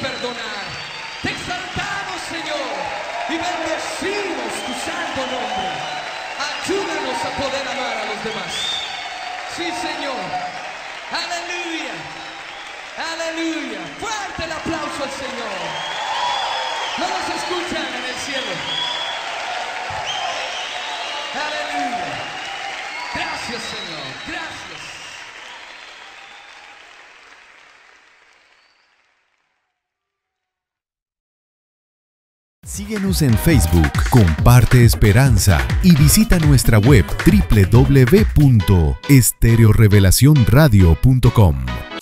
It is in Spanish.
perdonar. Te exaltamos, Señor, y bendecimos tu santo nombre. Ayúdanos a poder amar a los demás. Sí, Señor. Aleluya. Aleluya. Fuerte el aplauso al Señor. No nos escuchan en el cielo. Aleluya. Gracias, Señor. Gracias. Síguenos en Facebook, comparte esperanza y visita nuestra web www.estereorevelacionradio.com.